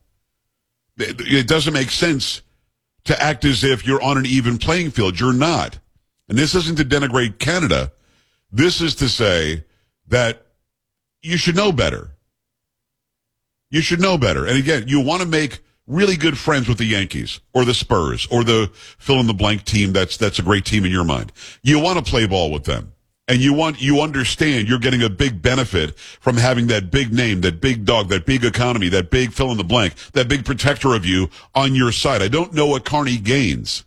Speaker 13: It doesn't make sense to act as if you're on an even playing field. You're not. And this isn't to denigrate Canada. This is to say that you should know better. You should know better. And again, you want to make really good friends with the Yankees or the Spurs or the fill in the blank team that's that's a great team in your mind. You want to play ball with them. And you want you understand you're getting a big benefit from having that big name, that big dog, that big economy, that big fill in the blank, that big protector of you on your side. I don't know what Carney gains.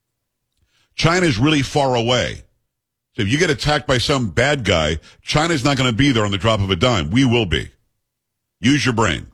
Speaker 13: China's really far away. So if you get attacked by some bad guy, China's not going to be there on the drop of a dime. We will be. Use your brain.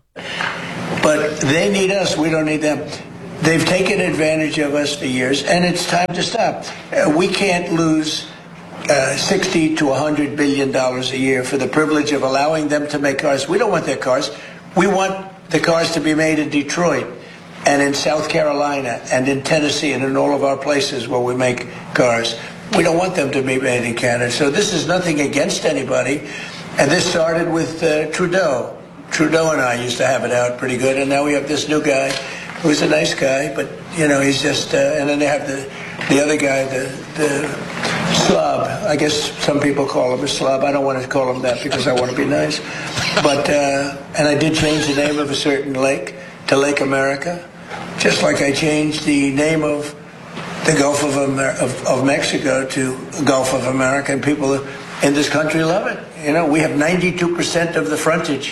Speaker 5: But they need us. We don't need them. They've taken advantage of us for years, and it's time to stop. Uh, we can't lose uh, sixty to one hundred billion dollars a year for the privilege of allowing them to make cars. We don't want their cars. We want the cars to be made in Detroit and in South Carolina and in Tennessee and in all of our places where we make cars. We don't want them to be made in Canada. So this is nothing against anybody. And this started with uh, Trudeau. Trudeau and I used to have it out pretty good, and now we have this new guy who's a nice guy, but, you know, he's just, uh, and then they have the the other guy, the, the slob. I guess some people call him a slob. I don't want to call him that because I want to be nice. But, uh, and I did change the name of a certain lake to Lake America, just like I changed the name of the Gulf of, Amer- of, of Mexico to Gulf of America, and people in this country love it. You know, we have ninety-two percent of the frontage.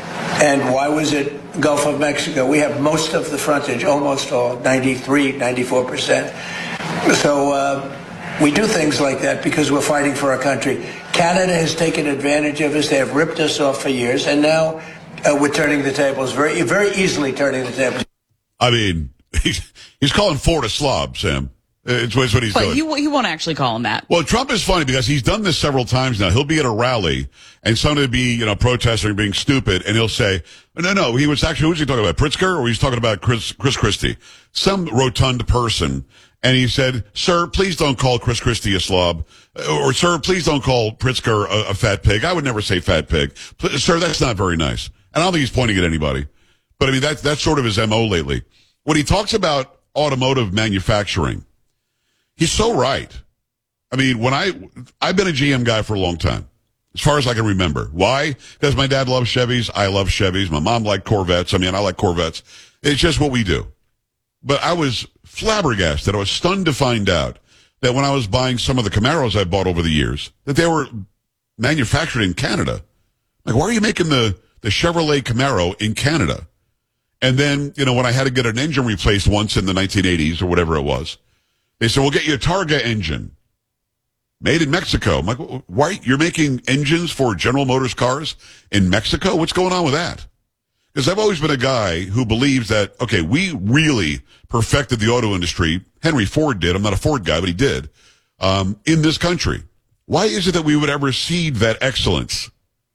Speaker 5: And why was it Gulf of Mexico? We have most of the frontage, almost all, ninety-three, ninety-four percent. So uh, we do things like that because we're fighting for our country. Canada has taken advantage of us. They have ripped us off for years. And now uh, we're turning the tables, very very easily turning the tables.
Speaker 13: I mean, he's, he's calling Ford a slob, Sam. It's, it's what he's
Speaker 2: but
Speaker 13: doing.
Speaker 2: But he, he won't actually call him that.
Speaker 13: Well, Trump is funny because he's done this several times now. He'll be at a rally and somebody will be, you know, protesting, being stupid, and he'll say, no, no, he was actually, who was he talking about, Pritzker, or he's talking about Chris, Chris Christie, some rotund person. And he said, sir, please don't call Chris Christie a slob. Or, sir, please don't call Pritzker a, a fat pig. I would never say fat pig. Sir, that's not very nice. And I don't think he's pointing at anybody. But I mean, that's, that's sort of his M O lately. When he talks about automotive manufacturing, he's so right. I mean, when I, I've been a G M guy for a long time, as far as I can remember. Why? Because my dad loves Chevys. I love Chevys. My mom liked Corvettes. I mean, I like Corvettes. It's just what we do. But I was flabbergasted. I was stunned to find out that when I was buying some of the Camaros I bought over the years, that they were manufactured in Canada. Like, why are you making the, the Chevrolet Camaro in Canada? And then, you know, when I had to get an engine replaced once in the nineteen eighties or whatever it was, they said, we'll get you a Targa engine made in Mexico. I'm like, why? You're making engines for General Motors cars in Mexico? What's going on with that? Because I've always been a guy who believes that, okay, we really perfected the auto industry. Henry Ford did. I'm not a Ford guy, but he did, um, in this country. Why is it that we would ever cede that excellence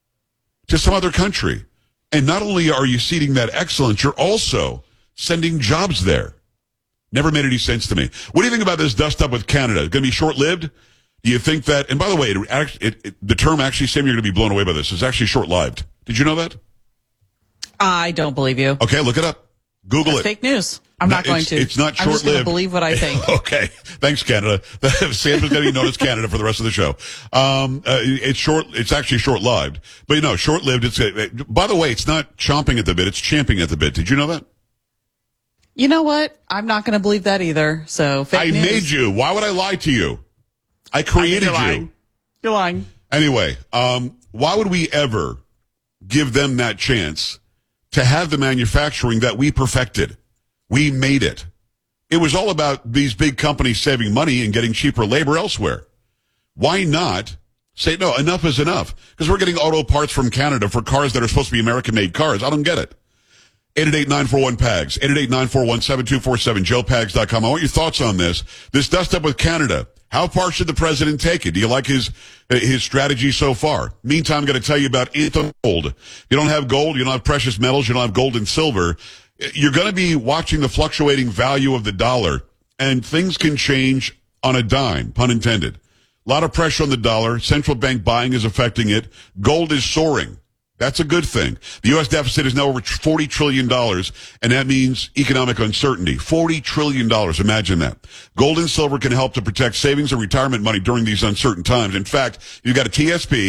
Speaker 13: to some other country? And not only are you ceding that excellence, you're also sending jobs there. Never made any sense to me. What do you think about this dust up with Canada? Going to be short-lived? Do you think that, and by the way, it, it, it, the term actually, Sam, you're going to be blown away by this, is actually short-lived. Did you know that?
Speaker 2: I don't believe you.
Speaker 13: Okay, look it up. Google
Speaker 2: That's
Speaker 13: it.
Speaker 2: fake news. I'm
Speaker 13: no,
Speaker 2: not going
Speaker 13: it's,
Speaker 2: to.
Speaker 13: It's not short-lived.
Speaker 2: I'm just going to believe what I think.
Speaker 13: Okay. Thanks, Canada. Sam's going to be known as Canada for the rest of the show. Um, uh, it's short, it's actually short-lived. But you know, short-lived, it's, uh, by the way, it's not chomping at the bit, it's champing at the bit. Did you know that?
Speaker 2: You know what? I'm not going to believe that either. So fake
Speaker 13: I
Speaker 2: news.
Speaker 13: made you. Why would I lie to you? I created
Speaker 2: you're
Speaker 13: you.
Speaker 2: Lying. You're lying.
Speaker 13: Anyway, um, why would we ever give them that chance to have the manufacturing that we perfected? We made it. It was all about these big companies saving money and getting cheaper labor elsewhere. Why not say, no, enough is enough? Because we're getting auto parts from Canada for cars that are supposed to be American-made cars. I don't get it. eight eight eight, nine four one, P A G S, eight eight eight, nine four one, seven two four seven, joe pags dot com. I want your thoughts on this. This dust up with Canada. How far should the president take it? Do you like his his strategy so far? Meantime, I'm going to tell you about Anthem Gold. You don't have gold, you don't have precious metals, you don't have gold and silver. You're going to be watching the fluctuating value of the dollar, and things can change on a dime, pun intended. A lot of pressure on the dollar. Central bank buying is affecting it. Gold is soaring. That's a good thing. The U S deficit is now over forty trillion dollars, and that means economic uncertainty. forty trillion dollars. Imagine that. Gold and silver can help to protect savings and retirement money during these uncertain times. In fact, you've got a T S P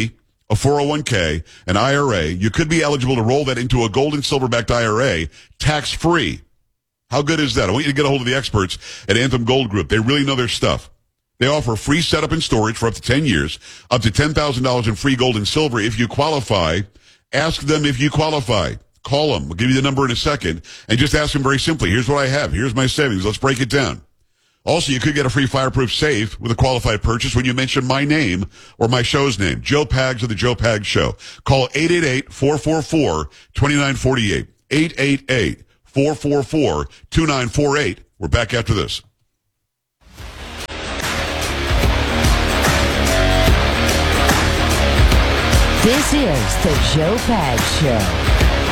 Speaker 13: a four oh one k, an I R A, you could be eligible to roll that into a gold and silver-backed I R A tax-free. How good is that? I want you to get a hold of the experts at Anthem Gold Group. They really know their stuff. They offer free setup and storage for up to ten years, up to ten thousand dollars in free gold and silver if you qualify. Ask them if you qualify. Call them. We'll give you the number in a second. And just ask them very simply, here's what I have. Here's my savings. Let's break it down. Also, you could get a free fireproof safe with a qualified purchase when you mention my name or my show's name, Joe Pags of the Joe Pags Show. Call eight eight eight, four four four, two nine four eight. eight eight eight, four four four, two nine four eight. We're back after this.
Speaker 12: This is the Joe Pags Show.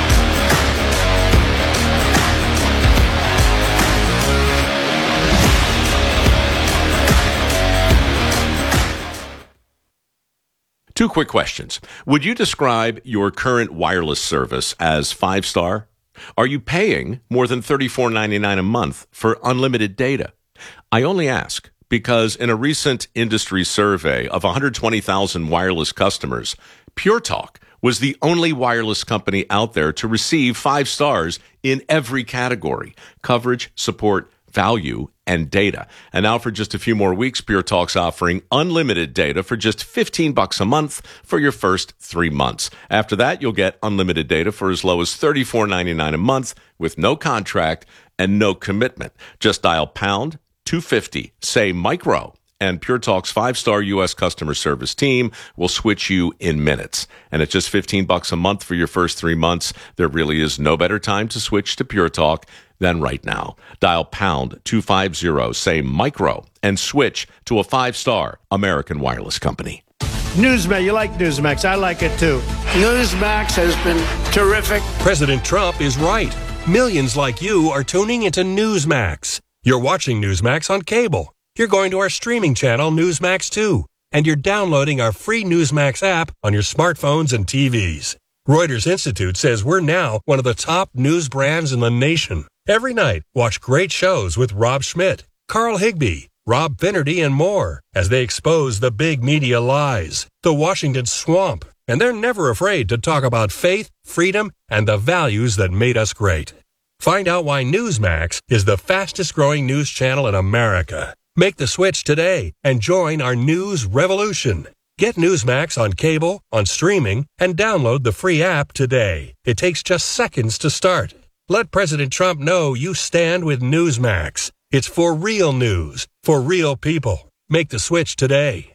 Speaker 14: Two quick questions. Would you describe your current wireless service as five-star? Are you paying more than thirty-four ninety-nine a month for unlimited data? I only ask because in a recent industry survey of one hundred twenty thousand wireless customers, Pure Talk was the only wireless company out there to receive five stars in every category: coverage, support, value, and data. And now for just a few more weeks, Pure Talk's offering unlimited data for just fifteen bucks a month for your first three months. After that, you'll get unlimited data for as low as thirty-four ninety-nine a month with no contract and no commitment. Just dial pound two fifty, say micro, and Pure Talk's five-star U S customer service team will switch you in minutes. And at just fifteen bucks a month for your first three months, there really is no better time to switch to Pure Talk than right now. Dial pound two fifty, say micro, and switch to a five-star American wireless company.
Speaker 15: Newsmax, you like Newsmax. I like it too. Newsmax has been terrific.
Speaker 16: President Trump is right. Millions like you are tuning into Newsmax. You're watching Newsmax on cable. You're going to our streaming channel, Newsmax two, and you're downloading our free Newsmax app on your smartphones and T Vs. Reuters Institute says we're now one of the top news brands in the nation. Every night, watch great shows with Rob Schmidt, Carl Higbie, Rob Finnerty, and more as they expose the big media lies, the Washington swamp, and they're never afraid to talk about faith, freedom, and the values that made us great. Find out why Newsmax is the fastest-growing news channel in America. Make the switch today and join our news revolution. Get Newsmax on cable, on streaming, and download the free app today. It takes just seconds to start. Let President Trump know you stand with Newsmax. It's for real news, for real people. Make the switch today.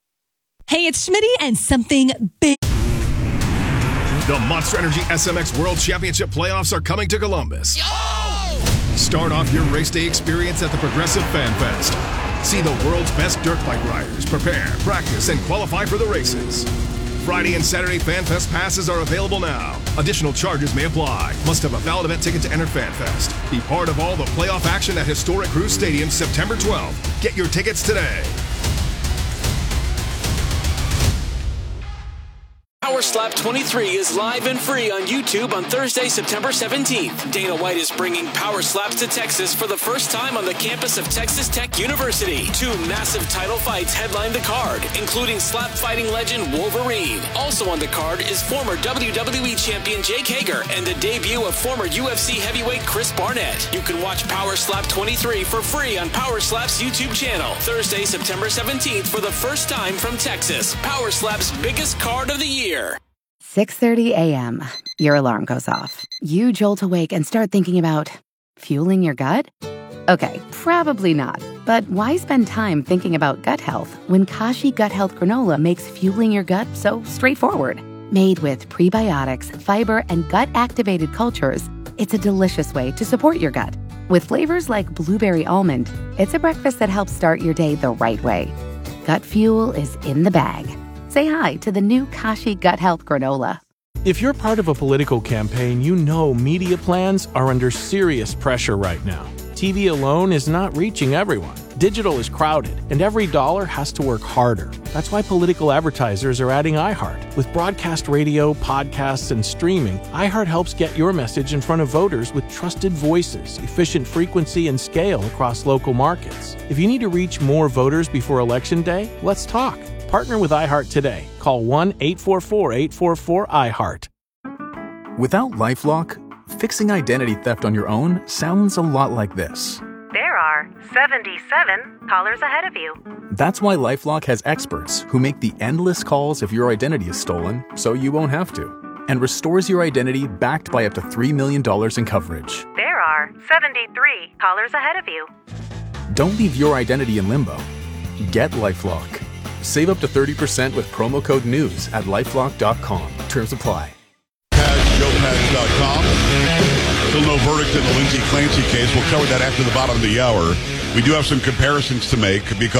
Speaker 17: Hey, it's Schmitty and something big.
Speaker 8: The Monster Energy S M X World Championship playoffs are coming to Columbus. Yo! Start off your race day experience at the Progressive Fan Fest. See the world's best dirt bike riders prepare, practice, and qualify for the races. Friday and Saturday Fan Fest passes are available now. Additional charges may apply. Must have a valid event ticket to enter Fan Fest. Be part of all the playoff action at historic Cruise Stadium September twelfth. Get your tickets today.
Speaker 10: Power Slap twenty-three is live and free on YouTube on Thursday, September seventeenth. Dana White is bringing Power Slaps to Texas for the first time on the campus of Texas Tech University. Two massive title fights headline the card, including slap fighting legend Wolverine. Also on the card is former W W E champion Jake Hager and the debut of former U F C heavyweight Chris Barnett. You can watch Power Slap twenty-three for free on Power Slap's YouTube channel. Thursday, September seventeenth for the first time from Texas. Power Slap's biggest card of the year.
Speaker 1: six thirty a.m. Your alarm goes off. You jolt awake and start thinking about fueling your gut? Okay, probably not. But why spend time thinking about gut health when Kashi Gut Health Granola makes fueling your gut so straightforward? Made with prebiotics, fiber, and gut-activated cultures, it's a delicious way to support your gut. With flavors like blueberry almond, it's a breakfast that helps start your day the right way. Gut fuel is in the bag. Say hi to the new Kashi Gut Health Granola.
Speaker 18: If you're part of a political campaign, you know media plans are under serious pressure right now. T V alone is not reaching everyone. Digital is crowded, and every dollar has to work harder. That's why political advertisers are adding iHeart. With broadcast radio, podcasts, and streaming, iHeart helps get your message in front of voters with trusted voices, efficient frequency, and scale across local markets. If you need to reach more voters before Election Day, let's talk. Partner with iHeart today. Call one eight four four, eight four four, I heart.
Speaker 6: Without LifeLock, fixing identity theft on your own sounds a lot like this.
Speaker 21: There are seventy-seven callers ahead of you.
Speaker 6: That's why LifeLock has experts who make the endless calls if your identity is stolen, so you won't have to, and restores your identity backed by up to three million dollars in coverage.
Speaker 21: There are seventy-three callers ahead of you.
Speaker 6: Don't leave your identity in limbo. Get LifeLock. Save up to thirty percent with promo code NEWS at lifelock dot com. Terms apply.
Speaker 13: joe pags dot com. Still no verdict in the Lindsay Clancy case. We'll cover that after the bottom of the hour. We do have some comparisons to make because